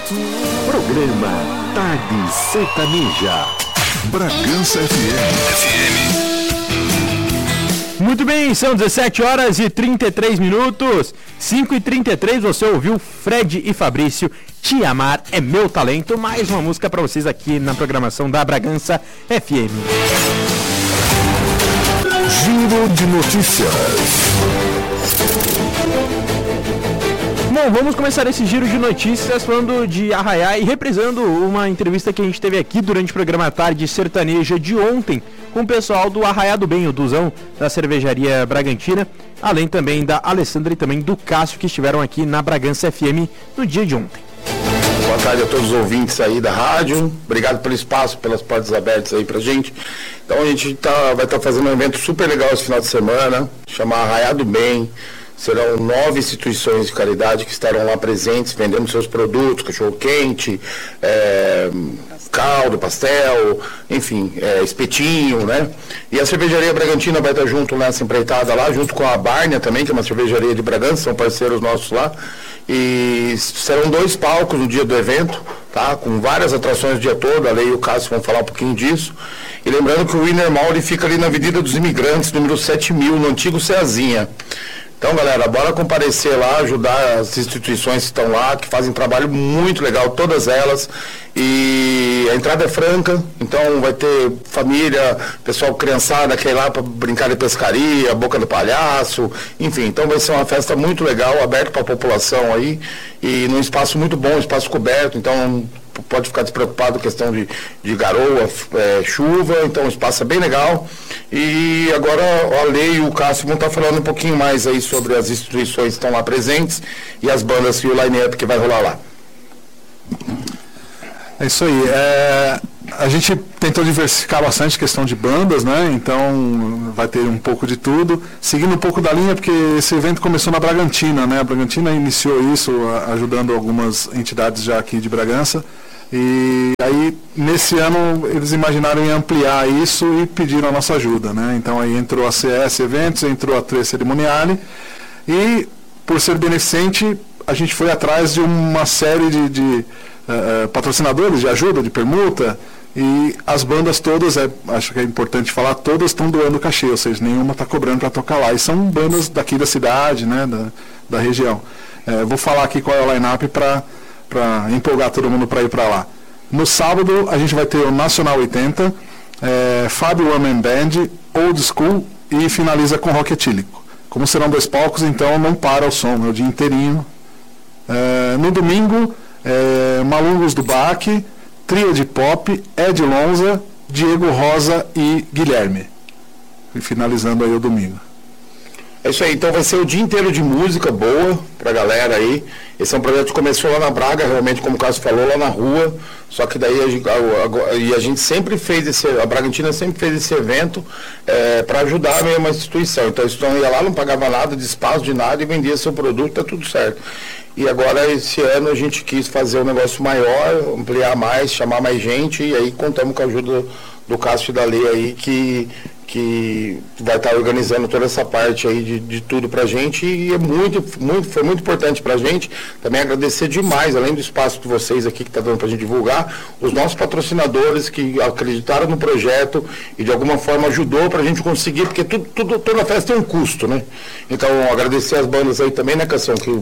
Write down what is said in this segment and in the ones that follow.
Programa Tarde Sertaneja. Bragança FM. Muito bem, são 17 horas e 33 minutos. 5h33, você ouviu Fred e Fabrício, Te Amar é Meu Talento. Mais uma música para vocês aqui na programação da Bragança FM. Giro de notícias. Bom, vamos começar esse giro de notícias falando de Arraiá e reprisando uma entrevista que a gente teve aqui durante o programa Tarde Sertaneja de ontem com o pessoal do Arraiá do Bem, o Duzão da Cervejaria Bragantina, além também da Alessandra e também do Cássio, que estiveram aqui na Bragança FM no dia de ontem. Boa tarde a todos os ouvintes aí da rádio, obrigado pelo espaço, pelas portas abertas aí pra gente. Então a gente vai estar fazendo um evento super legal esse final de semana, chama Arraiá do Bem. Serão 9 instituições de caridade que estarão lá presentes, vendendo seus produtos, cachorro-quente, caldo, pastel, enfim, espetinho, né? E a Cervejaria Bragantina vai estar junto nessa empreitada lá, junto com a Bárnia também, que é uma cervejaria de Bragança, são parceiros nossos lá. E serão 2 palcos no dia do evento, tá? Com várias atrações o dia todo, a Lei e o Cássio vão falar um pouquinho disso. E lembrando que o Winner Mall ele fica ali na Avenida dos Imigrantes, número 7000, no antigo Ceazinha. Então, galera, bora comparecer lá, ajudar as instituições que estão lá, que fazem trabalho muito legal, todas elas. E a entrada é franca, então vai ter família, pessoal criançada que ir lá para brincar de pescaria, Boca do Palhaço, enfim. Então vai ser uma festa muito legal, aberta para a população aí, e num espaço muito bom, espaço coberto, então pode ficar despreocupado com questão de garoa, chuva, então o espaço é bem legal. E agora a Lei e o Cássio vão estar falando um pouquinho mais aí sobre as instituições que estão lá presentes e as bandas e o line-up que vai rolar lá. É isso aí. A gente tentou diversificar bastante a questão de bandas, né? Então vai ter um pouco de tudo. Seguindo um pouco da linha, porque esse evento começou na Bragantina, né? A Bragantina iniciou isso, ajudando algumas entidades já aqui de Bragança. E aí, nesse ano, eles imaginaram em ampliar isso e pediram a nossa ajuda, né? Então aí entrou a CS Eventos, entrou a Tre Cerimoniale. E, por ser beneficente, a gente foi atrás de uma série de patrocinadores de ajuda, de permuta, e as bandas todas, acho que é importante falar, todas estão doando cachê, ou seja, nenhuma está cobrando para tocar lá, e são bandas daqui da cidade, né, da região. Vou falar aqui qual é o line-up para empolgar todo mundo para ir para lá. No sábado a gente vai ter o Nacional 80, Fábio One Man Band, Old School, e finaliza com Rock Etílico. Como serão 2 palcos, então não para o som, é o dia inteirinho. No domingo, Malungos do Baque, Tríade Pop, Ed Lonza, Diego Rosa e Guilherme. E finalizando aí o domingo. É isso aí, então vai ser o dia inteiro de música boa pra galera aí. Esse é um projeto que começou lá na Braga, realmente, como o Cássio falou, lá na rua. Só que daí a gente sempre fez a Bragantina sempre fez esse evento para ajudar mesmo a instituição. Então eles ia lá, não pagava nada de espaço, de nada, e vendia seu produto, tá tudo certo. E agora, esse ano, a gente quis fazer um negócio maior, ampliar mais, chamar mais gente, e aí contamos com a ajuda do Cássio e da Lei aí, que vai estar organizando toda essa parte aí de tudo pra gente, e foi muito importante pra gente. Também agradecer demais, além do espaço de vocês aqui que tá dando pra gente divulgar, os nossos patrocinadores que acreditaram no projeto e de alguma forma ajudou pra gente conseguir, porque toda festa tem um custo, né? Então, agradecer as bandas aí também, né, Cassião, que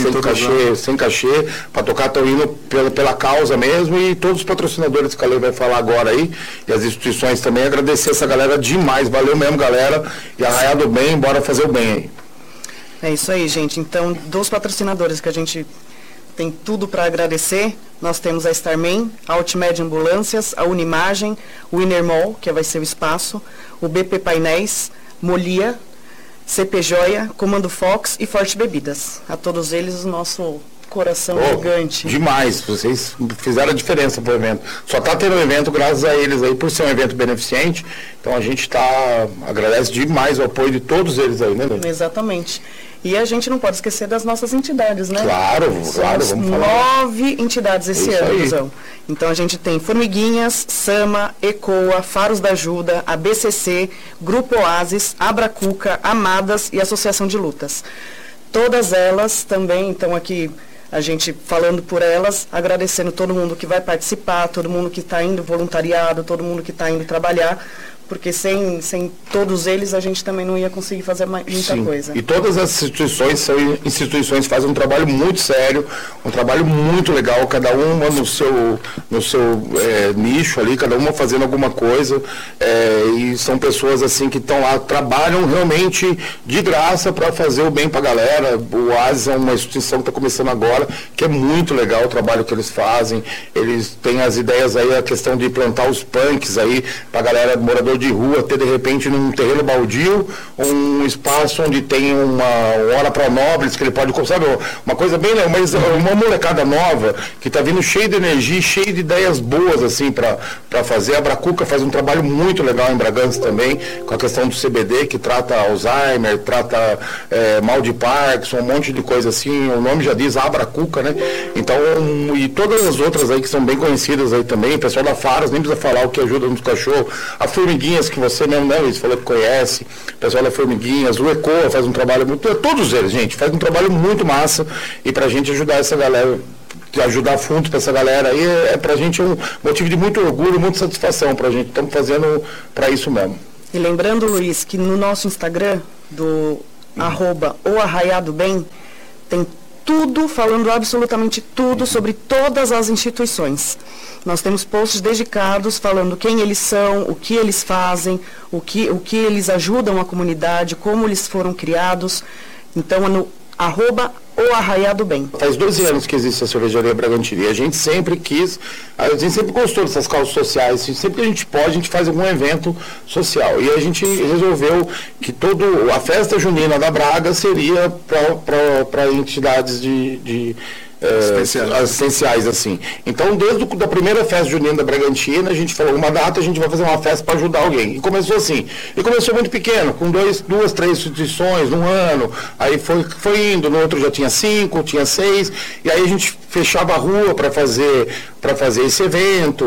sem cachê, pra tocar, estão indo pela causa mesmo, e todos os patrocinadores que a Lei vai falar agora aí, e as instituições também, agradecer essa galera demais. Valeu mesmo, galera. E Arraiá do Bem, bora fazer o bem aí. É isso aí, gente. Então, dos patrocinadores que a gente tem tudo para agradecer, nós temos a Starman, a Ultimed Ambulâncias, a Unimagem, o Winner Mall, que vai ser o espaço, o BP Painéis, Molia, CP Joia, Comando Fox e Forte Bebidas. A todos eles, o nosso coração gigante. Demais, vocês fizeram a diferença pro evento. Só está tendo um evento graças a eles aí, por ser um evento beneficente. Então a gente agradece demais o apoio de todos eles aí, né, Lê? Exatamente. E a gente não pode esquecer das nossas entidades, né? Claro, vamos falar. 9 entidades esse ano, Luzão. Então a gente tem Formiguinhas, Sama, Ecoa, Faros da Ajuda, ABCC, Grupo Oasis, Abracuca, Amadas e Associação de Lutas. Todas elas também estão aqui A gente falando por elas, agradecendo todo mundo que vai participar, todo mundo que está indo voluntariado, todo mundo que está indo trabalhar, porque sem todos eles a gente também não ia conseguir fazer muita coisa. E todas as instituições são instituições que fazem um trabalho muito sério, um trabalho muito legal, cada uma no seu nicho ali, cada uma fazendo alguma coisa, e são pessoas assim que estão lá, trabalham realmente de graça para fazer o bem para a galera. O Oasis é uma instituição que está começando agora, que é muito legal o trabalho que eles fazem. Eles têm as ideias aí, a questão de plantar os punks aí para a galera, morador de rua, ter de repente num terreno baldio um espaço onde tem uma hora para nobres que ele pode, sabe, uma coisa bem, mas uma molecada nova que está vindo cheia de energia, cheia de ideias boas assim para fazer. A Bracuca faz um trabalho muito legal em Bragança também, com a questão do CBD, que trata Alzheimer, trata mal de Parkinson, um monte de coisa assim, o nome já diz a Bracuca, né? Então, e todas as outras aí que são bem conhecidas aí também, o pessoal da Faras, nem precisa falar o que ajuda nos cachorros, a Formiguinhas, que você mesmo, né, Luiz, falou que conhece, o pessoal da Formiguinhas, o Ecoa faz um trabalho muito, todos eles, gente, faz um trabalho muito massa, e pra gente ajudar essa galera, ajudar fundo para essa galera aí, pra gente um motivo de muito orgulho, muita satisfação pra gente, estamos fazendo pra isso mesmo. E lembrando, Luiz, que no nosso Instagram, do @oarraiadobem, tem tudo, falando absolutamente tudo sobre todas as instituições. Nós temos posts dedicados falando quem eles são, o que eles fazem, o que eles ajudam a comunidade, como eles foram criados. Então, é no @oarraiadobem. Faz 12 anos que existe a Cervejaria Bragantina, e a gente sempre gostou dessas causas sociais, sempre que a gente pode, a gente faz algum evento social. E a gente resolveu que a festa junina da Braga seria para entidades assistenciais, assim. Então, desde a primeira festa junina da Bragantina, a gente falou, uma data a gente vai fazer uma festa para ajudar alguém. E começou assim. E começou muito pequeno, com 2, 3 instituições num ano, aí foi indo, no outro já tinha 5, tinha 6, e aí a gente fechava a rua para fazer esse evento,